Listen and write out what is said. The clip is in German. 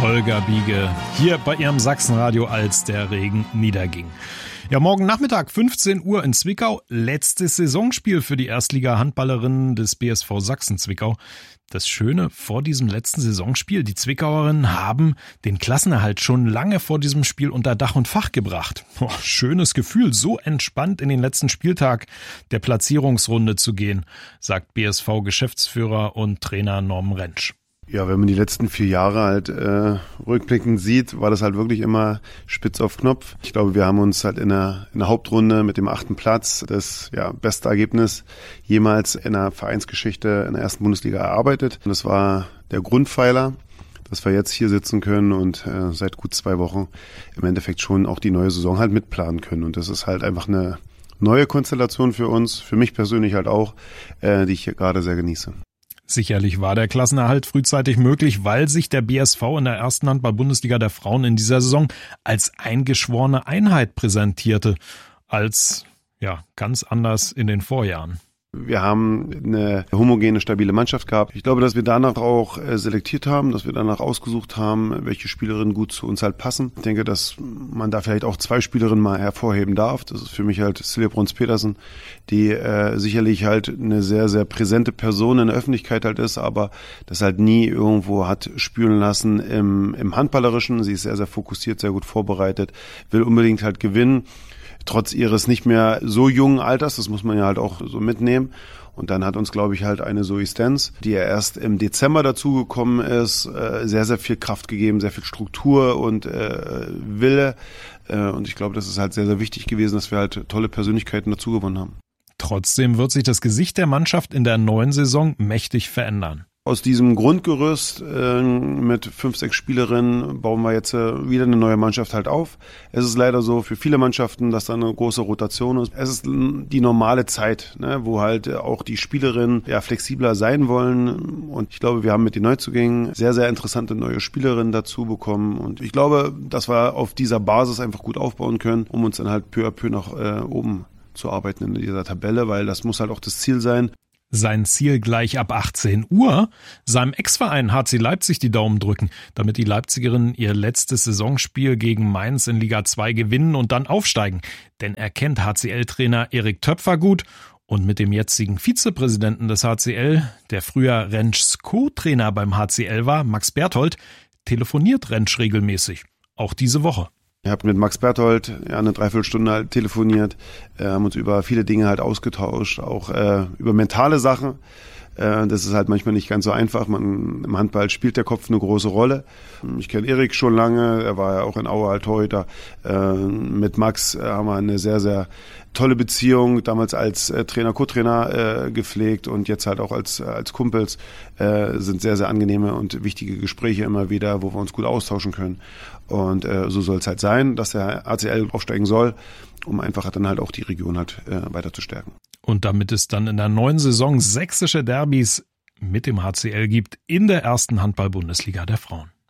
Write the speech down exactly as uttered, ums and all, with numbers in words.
Holger Biege hier bei ihrem Sachsenradio, als der Regen niederging. Ja, morgen Nachmittag fünfzehn Uhr in Zwickau, letztes Saisonspiel für die Erstliga-Handballerinnen des B S V Sachsen-Zwickau. Das Schöne vor diesem letzten Saisonspiel, die Zwickauerinnen haben den Klassenerhalt schon lange vor diesem Spiel unter Dach und Fach gebracht. Boah, schönes Gefühl, so entspannt in den letzten Spieltag der Platzierungsrunde zu gehen, sagt B S V-Geschäftsführer und Trainer Norman Rentsch. Ja, wenn man die letzten vier Jahre halt äh, rückblickend sieht, war das halt wirklich immer spitz auf Knopf. Ich glaube, wir haben uns halt in der, in der Hauptrunde mit dem achten Platz das ja, beste Ergebnis jemals in der Vereinsgeschichte in der ersten Bundesliga erarbeitet. Und das war der Grundpfeiler, dass wir jetzt hier sitzen können und äh, seit gut zwei Wochen im Endeffekt schon auch die neue Saison halt mitplanen können. Und das ist halt einfach eine neue Konstellation für uns, für mich persönlich halt auch, äh, die ich hier gerade sehr genieße. Sicherlich war der Klassenerhalt frühzeitig möglich, weil sich der B S V in der ersten Handball-Bundesliga der Frauen in dieser Saison als eingeschworene Einheit präsentierte, als ja ganz anders in den Vorjahren. Wir haben eine homogene, stabile Mannschaft gehabt. Ich glaube, dass wir danach auch selektiert haben, dass wir danach ausgesucht haben, welche Spielerinnen gut zu uns halt passen. Ich denke, dass man da vielleicht auch zwei Spielerinnen mal hervorheben darf. Das ist für mich halt Silja Bruns-Petersen, die äh, sicherlich halt eine sehr, sehr präsente Person in der Öffentlichkeit halt ist, aber das halt nie irgendwo hat spüren lassen im, im Handballerischen. Sie ist sehr, sehr fokussiert, sehr gut vorbereitet, will unbedingt halt gewinnen. Trotz ihres nicht mehr so jungen Alters, das muss man ja halt auch so mitnehmen. Und dann hat uns, glaube ich, halt eine Zoe Stenz, die ja erst im Dezember dazugekommen ist, sehr, sehr viel Kraft gegeben, sehr viel Struktur und äh, Wille. Und ich glaube, das ist halt sehr, sehr wichtig gewesen, dass wir halt tolle Persönlichkeiten dazugewonnen haben. Trotzdem wird sich das Gesicht der Mannschaft in der neuen Saison mächtig verändern. Aus diesem Grundgerüst äh, mit fünf, sechs Spielerinnen bauen wir jetzt äh, wieder eine neue Mannschaft halt auf. Es ist leider so für viele Mannschaften, dass da eine große Rotation ist. Es ist die normale Zeit, ne, wo halt äh, auch die Spielerinnen ja flexibler sein wollen. Und ich glaube, wir haben mit den Neuzugängen sehr, sehr interessante neue Spielerinnen dazu bekommen. Und ich glaube, dass wir auf dieser Basis einfach gut aufbauen können, um uns dann halt peu à peu nach äh, oben zu arbeiten in dieser Tabelle, weil das muss halt auch das Ziel sein. Sein Ziel gleich ab achtzehn Uhr, seinem Ex-Verein H C Leipzig die Daumen drücken, damit die Leipzigerinnen ihr letztes Saisonspiel gegen Mainz in Liga zwei gewinnen und dann aufsteigen. Denn er kennt H C L-Trainer Erik Töpfer gut und mit dem jetzigen Vizepräsidenten des H C L, der früher Rentschs Co-Trainer beim H C L war, Max Berthold, telefoniert Rentsch regelmäßig. Auch diese Woche. Wir haben mit Max Berthold ja, eine Dreiviertelstunde halt telefoniert, äh, haben uns über viele Dinge halt ausgetauscht, auch äh, über mentale Sachen. Äh, das ist halt manchmal nicht ganz so einfach. Man, im Handball spielt der Kopf eine große Rolle. Ich kenne Erik schon lange, er war ja auch in Aue halt Torhüter. Äh, mit Max äh, haben wir eine sehr, sehr tolle Beziehung, damals als äh, Trainer, Co-Trainer äh, gepflegt und jetzt halt auch als, als Kumpels. Äh, sind sehr, sehr angenehme und wichtige Gespräche immer wieder, wo wir uns gut austauschen können. Und äh, so soll es halt sein, dass der A C L aufsteigen soll, um einfach dann halt auch die Region halt äh, weiter zu stärken. Und damit es dann in der neuen Saison sächsische Derbys mit dem H C L gibt in der ersten Handball-Bundesliga der Frauen.